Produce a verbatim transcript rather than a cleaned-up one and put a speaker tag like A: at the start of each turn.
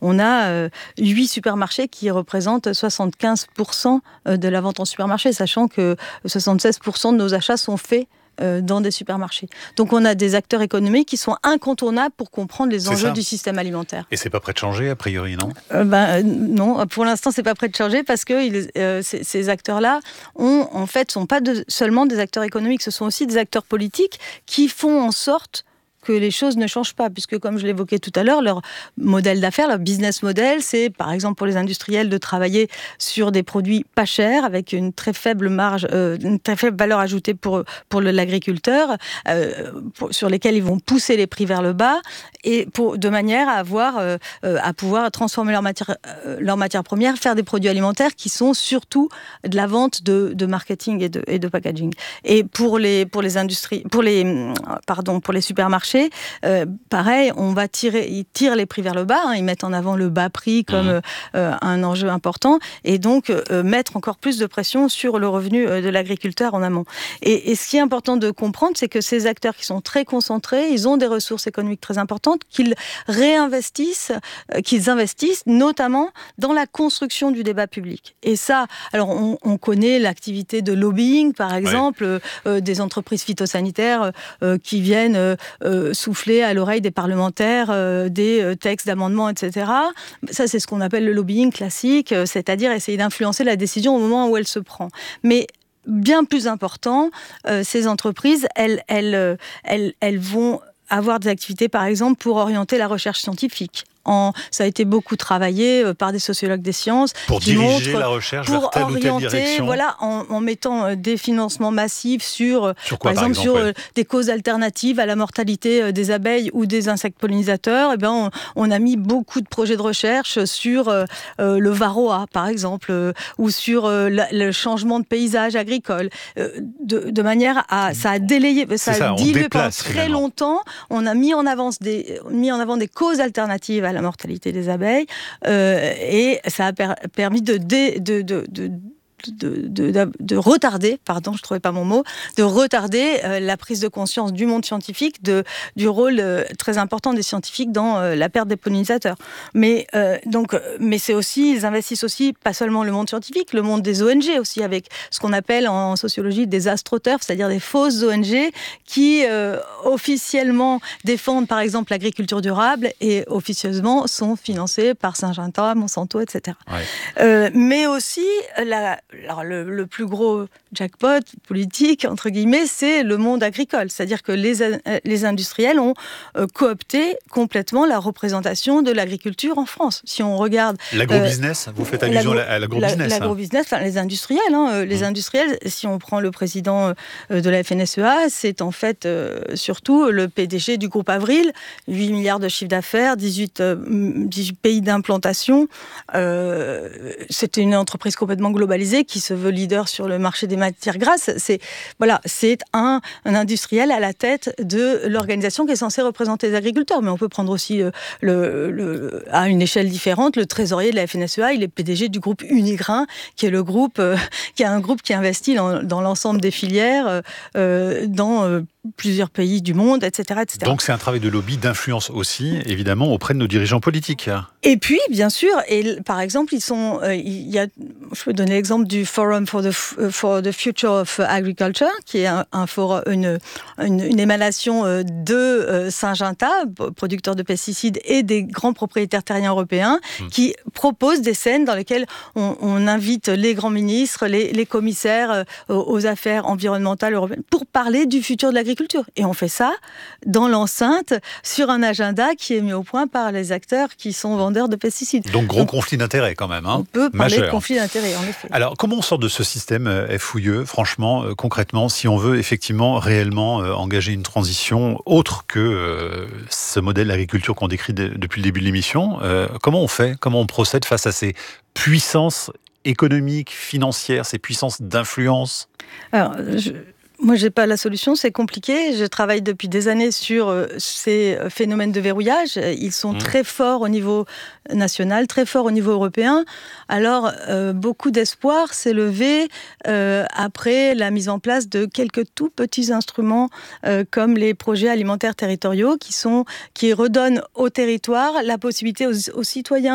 A: on a euh, huit supermarchés qui représentent soixante-quinze pour cent de la vente en supermarché, sachant que soixante-seize pour cent de nos achats sont faits dans des supermarchés. Donc on a des acteurs économiques qui sont incontournables pour comprendre les enjeux du système alimentaire.
B: Et c'est pas prêt de changer, a priori, non
A: euh, ben, Non, pour l'instant c'est pas prêt de changer parce que ils, euh, ces, ces acteurs-là ont, en fait, sont pas de, seulement des acteurs économiques, ce sont aussi des acteurs politiques qui font en sorte que les choses ne changent pas, puisque comme je l'évoquais tout à l'heure, leur modèle d'affaires, leur business model, c'est par exemple pour les industriels de travailler sur des produits pas chers, avec une très faible marge, euh, une très faible valeur ajoutée pour, pour l'agriculteur, euh, pour, sur lesquels ils vont pousser les prix vers le bas, et pour, de manière à, avoir, euh, à pouvoir transformer leur matière, euh, leur matière première, faire des produits alimentaires qui sont surtout de la vente de, de marketing et de, et de packaging. Et pour les, pour les industries, pour les, pardon, pour les supermarchés, Euh, pareil, on va tirer, ils tirent les prix vers le bas, hein, ils mettent en avant le bas prix comme mmh. euh, un enjeu important, et donc euh, mettre encore plus de pression sur le revenu euh, de l'agriculteur en amont. Et, et ce qui est important de comprendre, c'est que ces acteurs qui sont très concentrés, ils ont des ressources économiques très importantes, qu'ils réinvestissent, euh, qu'ils investissent notamment dans la construction du débat public. Et ça, alors on, on connaît l'activité de lobbying, par exemple, ouais. euh, des entreprises phytosanitaires euh, qui viennent euh, souffler à l'oreille des parlementaires euh, des euh, textes d'amendement, et cetera. Ça, c'est ce qu'on appelle le lobbying classique, euh, c'est-à-dire essayer d'influencer la décision au moment où elle se prend. Mais bien plus important, euh, ces entreprises, elles, elles, elles, elles vont avoir des activités, par exemple, pour orienter la recherche scientifique. En, ça a été beaucoup travaillé euh, par des sociologues des sciences.
B: Pour
A: qui
B: diriger
A: montrent,
B: la recherche
A: pour
B: vers telle
A: orienter,
B: ou telle direction.
A: Voilà, en, en mettant euh, des financements massifs sur,
B: sur quoi,
A: par, exemple,
B: par exemple,
A: sur
B: ouais.
A: euh, des causes alternatives à la mortalité euh, des abeilles ou des insectes pollinisateurs. Et bien, on, on a mis beaucoup de projets de recherche sur euh, euh, le varroa, par exemple, euh, ou sur euh, la, le changement de paysage agricole, euh, de, de manière à... Ça a délayé, ça,
B: ça
A: a dilué pendant très
B: finalement.
A: longtemps. On a mis en, avance des, mis en avant des causes alternatives à la mortalité des abeilles. abeilles euh, et ça a per- permis de, dé, de, de, de De, de, de, de retarder, pardon, je ne trouvais pas mon mot, de retarder euh, la prise de conscience du monde scientifique, de, du rôle euh, très important des scientifiques dans euh, la perte des pollinisateurs. Mais, euh, donc, mais c'est aussi, ils investissent aussi, pas seulement le monde scientifique, le monde des O N G aussi, avec ce qu'on appelle en sociologie des astroturfs, c'est-à-dire des fausses O N G qui euh, officiellement défendent par exemple l'agriculture durable et officieusement sont financées par Syngenta, Monsanto, et cetera. Ouais. Euh, mais aussi, la Alors le, le plus gros jackpot politique, entre guillemets, c'est le monde agricole. C'est-à-dire que les, les industriels ont euh, coopté complètement la représentation de l'agriculture en France. Si on regarde...
B: L'agrobusiness, euh, vous faites allusion l'agro, à l'agrobusiness.
A: La, l'agrobusiness, enfin les industriels. Hein, les mmh. industriels, si on prend le président euh, de la F N S E A, c'est en fait euh, surtout le P D G du groupe Avril, huit milliards de chiffre d'affaires, dix-huit, euh, dix-huit pays d'implantation. Euh, c'était une entreprise complètement globalisée qui se veut leader sur le marché des matières grasses. C'est, voilà, c'est un, un industriel à la tête de l'organisation qui est censée représenter les agriculteurs. Mais on peut prendre aussi, le, le, le, à une échelle différente, le trésorier de la F N S E A, il est P D G du groupe Unigrain, qui est le groupe, euh, qui est un groupe qui investit dans, dans l'ensemble des filières, euh, dans euh, plusieurs pays du monde, et cetera, et cetera.
B: Donc c'est un travail de lobby, d'influence aussi, évidemment, auprès de nos dirigeants politiques.
A: Et puis, bien sûr, et par exemple, ils sont, euh, il y a, je peux donner l'exemple du Forum for the, for the Future of Agriculture, qui est un, un forum, une, une, une émanation de euh, Syngenta, producteur de pesticides, et des grands propriétaires terriens européens, mmh. qui proposent des scènes dans lesquelles on, on invite les grands ministres, les, les commissaires euh, aux affaires environnementales européennes, pour parler du futur de l'agriculture. Et on fait ça dans l'enceinte, sur un agenda qui est mis au point par les acteurs qui sont vendeurs de pesticides.
B: Donc gros Donc, conflit d'intérêts quand même. Hein,
A: on peut parler
B: majeur.
A: de conflit d'intérêts, en effet.
B: Alors comment on sort de ce système euh, fouilleux, franchement, euh, concrètement, si on veut effectivement réellement euh, engager une transition autre que euh, ce modèle d'agriculture qu'on décrit de, depuis le début de l'émission, euh, comment on fait ? Comment on procède face à ces puissances économiques, financières, ces puissances d'influence ?
A: Alors, je... Moi, je n'ai pas la solution, c'est compliqué. Je travaille depuis des années sur euh, ces phénomènes de verrouillage. Ils sont mmh. très forts au niveau national, très forts au niveau européen. Alors, euh, beaucoup d'espoir s'est levé euh, après la mise en place de quelques tout petits instruments euh, comme les projets alimentaires territoriaux qui, sont, qui redonnent aux territoires la possibilité aux, aux citoyens